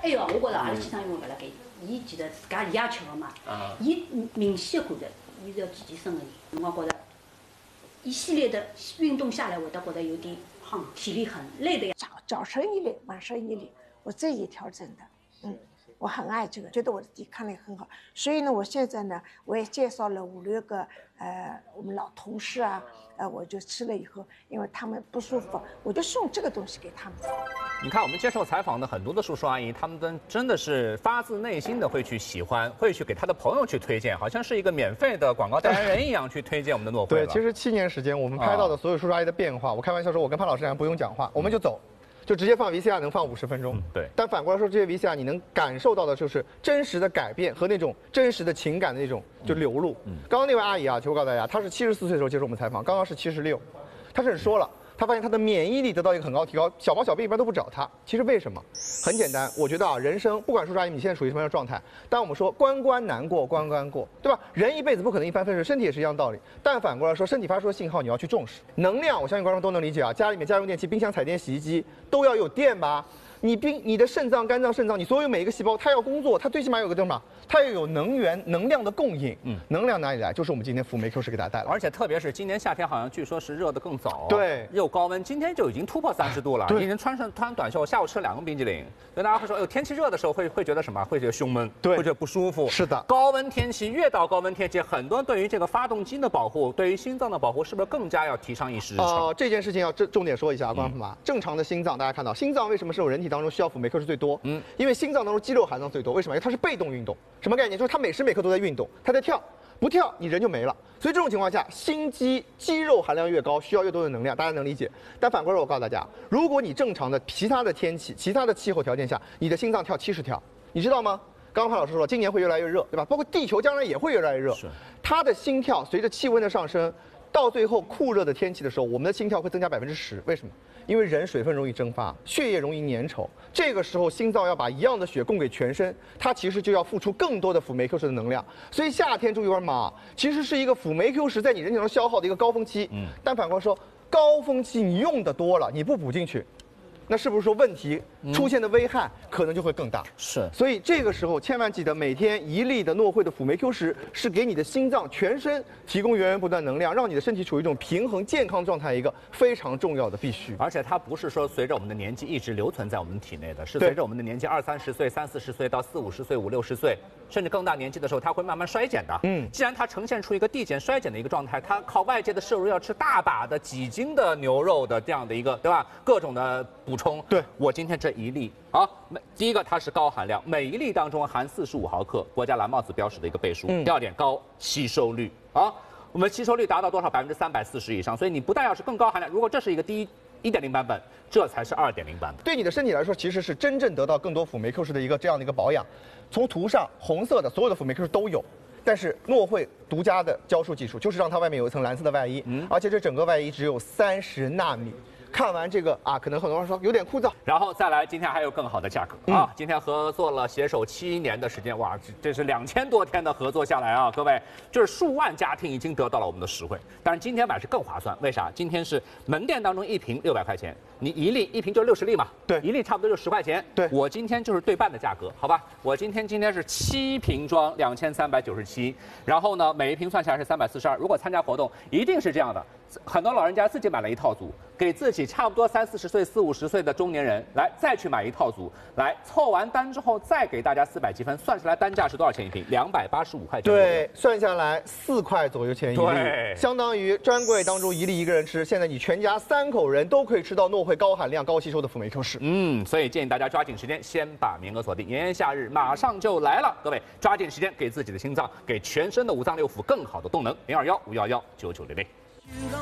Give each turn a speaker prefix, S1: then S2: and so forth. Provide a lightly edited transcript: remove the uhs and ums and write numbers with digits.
S1: 还有，我觉着阿拉先生因为勿辣盖，伊其实自家伊也吃个嘛，伊明显的感觉，伊是要健身个人，辰光觉着一系列的运动下来，会得觉得有点胖，体力很累的呀。
S2: 早晨1里，晚上1里，我自己调整的，我很爱这个，觉得我的抵抗力很好，所以呢，我现在呢，我也介绍了5、6个我们老同事啊，我就吃了以后，因为他们不舒服，我就送这个东西给他们。
S3: 你看，我们接受采访的很多的叔叔阿姨，他们真的是发自内心的会去喜欢，会去给他的朋友去推荐，好像是一个免费的广告代言人一样去推荐我们的诺慧。
S4: 对，其实7年时间，我们拍到的所有叔叔阿姨的变化，我开玩笑说，我跟潘老师俩不用讲话，我们就走。就直接放 VCR 能放50分钟，
S3: 对。
S4: 但反过来说，这些 VCR 你能感受到的就是真实的改变和那种真实的情感的那种就流露。刚刚那位阿姨啊，其实我告诉大家，她是74岁的时候接受我们采访，刚刚是76，她甚至说了，她发现她的免疫力得到一个很高提高，小毛小病一般都不找她。其实为什么？很简单，我觉得啊，人生不管叔叔阿姨你现在属于什么样的状态，但我们说关关难过关关过，对吧？人一辈子不可能一帆风顺，身体也是一样道理。但反过来说，身体发出的信号你要去重视。能量，我相信观众都能理解啊，家里面家用电器、冰箱、彩电、洗衣机都要有电吧？你的肾脏、肝脏、肾脏，你所有每一个细胞，它要工作，它最起码有个叫什么？它要有能量的供应。能量哪里来？就是我们今天辅酶 Q 十给大家带来。
S3: 而且特别是今年夏天，好像据说是热得更早。
S4: 对，
S3: 又高温，今天就已经突破30度了。一人穿短袖，下午吃了2个冰激凌。所以大家会说，哎呦，天气热的时候会觉得什么？会觉得胸闷，
S4: 对，
S3: 会觉得不舒服。
S4: 是的，
S3: 高温天气越到高温天气，很多对于这个发动机的保护，对于心脏的保护，是不是更加要提上议事日程？
S4: 这件事情要重点说一下啊，观众朋友们，正常的心脏，大家看到心脏为什么是我人体当中需要辅酶 Q 十最多？因为心脏当中肌肉含量最多。为什么？因为它是被动运动。什么概念？就是它每时每刻都在运动，它在跳，不跳你人就没了。所以这种情况下，心肌肉含量越高，需要越多的能量，大家能理解。但反过来，我告诉大家，如果你正常的其他的天气、其他的气候条件下，你的心脏跳70跳，你知道吗？刚刚潘老师说了，今年会越来越热，对吧？包括地球将来也会越来越热。它的心跳随着气温的上升，到最后酷热的天气的时候，我们的心跳会增加10%。为什么？因为人水分容易蒸发，血液容易粘稠，这个时候心脏要把一样的血供给全身，它其实就要付出更多的辅酶 Q 十的能量。所以夏天注意玩马，其实是一个辅酶 Q 十在你人体中消耗的一个高峰期。但反过来说，高峰期你用的多了，你不补进去，那是不是说问题出现的危害可能就会更大？
S3: 是，
S4: 所以这个时候千万记得每天1粒的诺慧的辅酶 Q 十是给你的心脏全身提供源源不断能量，让你的身体处于一种平衡健康状态，一个非常重要的必须。
S3: 而且它不是说随着我们的年纪一直留存在我们体内的，是随着我们的年纪20、30岁、30、40岁到40、50岁、50、60岁，甚至更大年纪的时候，它会慢慢衰减的。既然它呈现出一个递减衰减的一个状态，它靠外界的摄入要吃大把的几斤的牛肉的这样的一个，对吧？各种的补充。
S4: 对，
S3: 我今天这1粒啊，第一个它是高含量，每1粒当中含45毫克，国家蓝帽子标识的一个倍数。第二点，高吸收率啊，我们吸收率达到多少？340%以上。所以你不但要是更高含量，如果这是一个1.0版本，这才是2.0版本。
S4: 对你的身体来说，其实是真正得到更多辅酶 Q 十的一个这样的一个保养。从图上红色的所有的辅酶 Q 十都有。但是诺慧独家的浇束技术，就是让它外面有一层蓝色的外衣，而且这整个外衣只有30纳米。看完这个啊，可能很多人说有点枯燥，
S3: 然后再来，今天还有更好的价格啊！今天合作了携手7年的时间，哇，这是2000多天的合作下来啊，各位，就是数万家庭已经得到了我们的实惠。但是今天买是更划算，为啥？今天是门店当中1瓶600块钱，你1瓶就60粒嘛，
S4: 对
S3: ，1粒差不多就10块钱，
S4: 对，
S3: 我今天就是对半的价格，好吧？我今天是7瓶装2397，然后呢，每1瓶算下来是342。如果参加活动，一定是这样的。很多老人家自己买了一套组，给自己差不多30、40岁、40、50岁的中年人来再去买一套组，来凑完单之后再给大家400积分，算下来单价是多少钱1瓶？285块钱。
S4: 对，算下来4块左右钱1粒，
S3: 对，
S4: 相当于专柜当中1粒1个人吃，现在你全家3口人都可以吃到诺慧高含量、高吸收的辅酶 Q 十。
S3: 所以建议大家抓紧时间，先把名额锁定，炎炎夏日马上就来了，各位抓紧时间，给自己的心脏、给全身的5脏6腑更好的动能。021-511-9900。